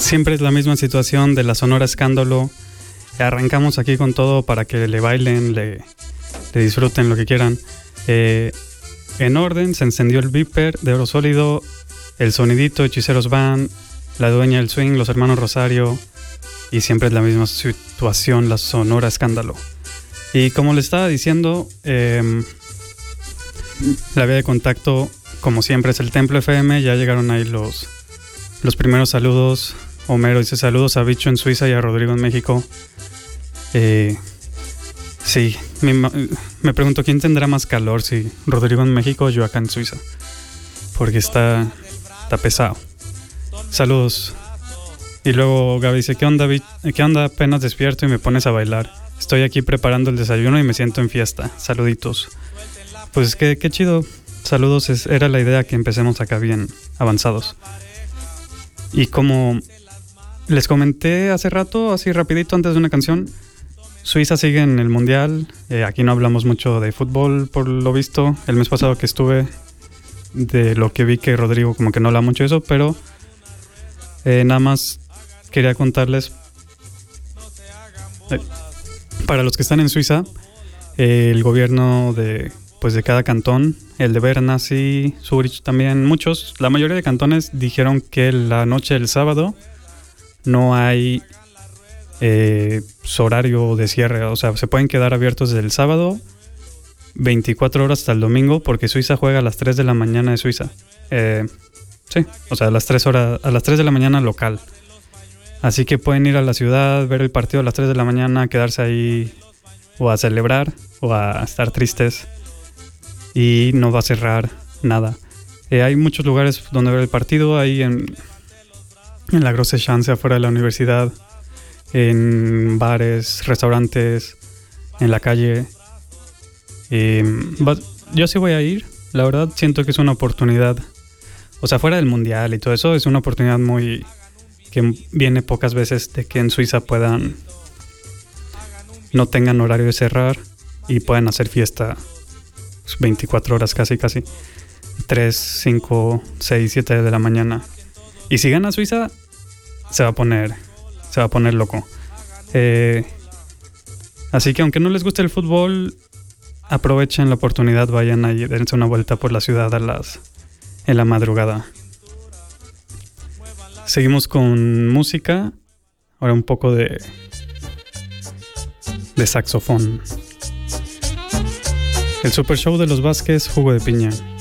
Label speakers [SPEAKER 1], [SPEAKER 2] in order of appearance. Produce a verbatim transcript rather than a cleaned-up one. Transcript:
[SPEAKER 1] siempre es la misma situación de la Sonora Escándalo. Arrancamos aquí con todo para que le bailen, le, le disfruten lo que quieran. Eh, en orden, se encendió el Viper de Oro Sólido, el sonidito, Hechiceros Band, la dueña del swing, los hermanos Rosario, y siempre es la misma situación, la Sonora Escándalo. Y como les estaba diciendo, eh, la vía de contacto, como siempre, es el Templo F M. Ya llegaron ahí los, los primeros saludos. Homero dice saludos a Bicho en Suiza y a Rodrigo en México. Eh, sí, me, me pregunto quién tendrá más calor, si Rodrigo en México o yo acá en Suiza, porque está, está pesado. Saludos. Y luego Gaby dice, ¿qué onda, ¿qué onda? Apenas despierto y me pones a bailar. Estoy aquí preparando el desayuno y me siento en fiesta. Saluditos. Pues qué, qué chido. Saludos, es, era la idea que empecemos acá bien avanzados. Y como les comenté hace rato, así rapidito antes de una canción, Suiza sigue en el mundial. Eh, aquí no hablamos mucho de fútbol, por lo visto. El mes pasado que estuve, de lo que vi que Rodrigo como que no habla mucho de eso, pero eh, nada más quería contarles, eh, para los que están en Suiza, eh, el gobierno de, pues de cada cantón, el de Berna, sí, Zurich también, muchos, la mayoría de cantones dijeron que la noche del sábado no hay eh, horario de cierre, o sea, se pueden quedar abiertos desde el sábado veinticuatro horas hasta el domingo, porque Suiza juega a las tres de la mañana de Suiza. Eh, sí, o sea, a las tres horas, a las tres de la mañana local. Así que pueden ir a la ciudad, ver el partido a las tres de la mañana, quedarse ahí o a celebrar o a estar tristes, y no va a cerrar nada. Eh, hay muchos lugares donde ver el partido, ahí en, en la Grosse Chance afuera de la universidad, en bares, restaurantes, en la calle. Eh, yo sí voy a ir, la verdad siento que es una oportunidad, o sea, fuera del mundial y todo eso, es una oportunidad muy que viene pocas veces, de que en Suiza puedan, no tengan horario de cerrar y puedan hacer fiesta veinticuatro horas casi casi, tres, cinco, seis, siete de la mañana. Y si gana Suiza, se va a poner se va a poner loco. Eh, así que aunque no les guste el fútbol, aprovechen la oportunidad, vayan ahí, dense una vuelta por la ciudad a las en la madrugada. Seguimos con música, ahora un poco de de saxofón. El Super Show de los Vázquez, Jugo de Piña.